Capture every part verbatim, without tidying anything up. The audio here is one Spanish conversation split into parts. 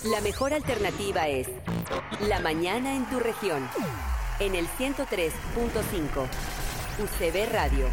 La mejor alternativa es La Mañana en tu región. En el ciento tres punto cinco. U C B Radio.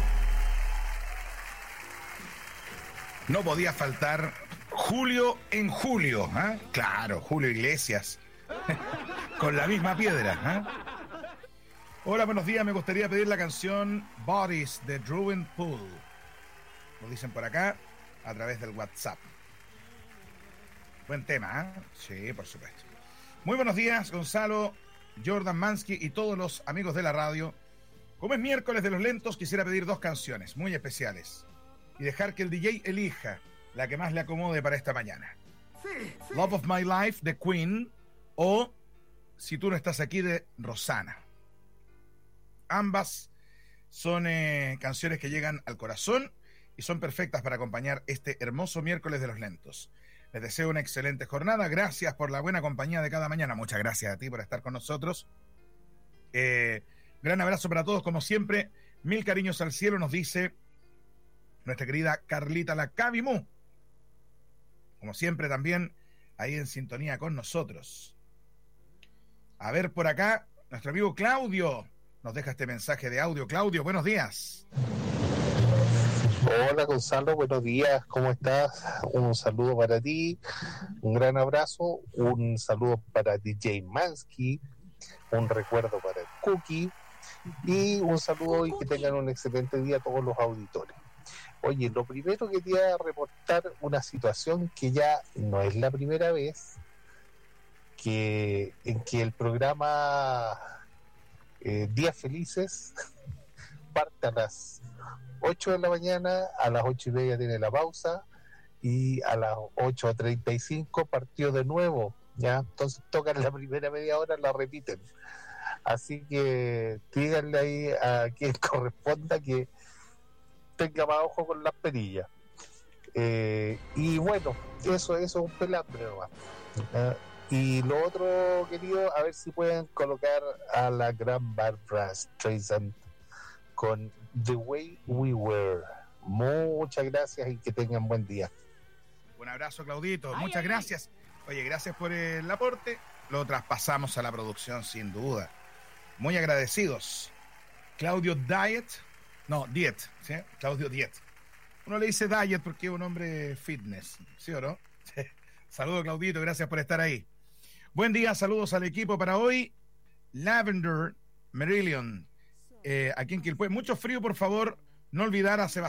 No podía faltar Julio en Julio, ¿eh? Claro, Julio Iglesias. Con la misma piedra, ¿eh? Hola, buenos días. Me gustaría pedir la canción Bodies de Ruin Pool. Lo dicen por acá a través del WhatsApp. Buen tema, ¿eh? Sí, por supuesto. Muy buenos días, Gonzalo, Jordan Mansky y todos los amigos de la radio. Como es miércoles de los lentos, quisiera pedir dos canciones muy especiales y dejar que el D J elija la que más le acomode para esta mañana. Sí, sí. Love of My Life de Queen o Si tú no estás aquí de Rosana. Ambas son eh, canciones que llegan al corazón y son perfectas para acompañar este hermoso miércoles de los lentos. Les deseo una excelente jornada. Gracias por la buena compañía de cada mañana. Muchas gracias a ti por estar con nosotros. Eh, gran abrazo para todos, como siempre. Mil cariños al cielo, nos dice nuestra querida Carlita Lacabimu. Como siempre también ahí en sintonía con nosotros. A ver por acá, nuestro amigo Claudio nos deja este mensaje de audio. Claudio, buenos días. Hola Gonzalo, buenos días, ¿cómo estás? Un saludo para ti, un gran abrazo, un saludo para D J Mansky, un recuerdo para el Cookie y un saludo y que tengan un excelente día a todos los auditores. Oye, lo primero que quería reportar una situación que ya no es la primera vez que en que el programa eh, Días Felices parte a las ocho de la mañana, a las ocho y media tiene la pausa y a las ocho treinta y cinco partió de nuevo, ya, entonces tocan la primera media hora, la repiten, así que díganle ahí a quien corresponda que tenga más ojo con las perillas. Eh, y bueno, eso, eso es un pelambre nomás. ¿eh? Y lo otro, querido, a ver si pueden colocar a la gran Barbra Streisand con The Way We Were. Muchas gracias y que tengan buen día. Un abrazo, Claudito. Ay, Muchas ay, gracias. Oye, gracias por el aporte. Lo traspasamos a la producción, sin duda. Muy agradecidos. Claudio Diet. No, Diet. ¿Sí? Claudio Diet. Uno le dice Diet porque es un hombre fitness. ¿Sí o no? Saludos, Claudito. Gracias por estar ahí. Buen día. Saludos al equipo para hoy. Lavender Marillion. Eh, aquí en Quilpué. Mucho frío, por favor. No olvidar a Sebastián.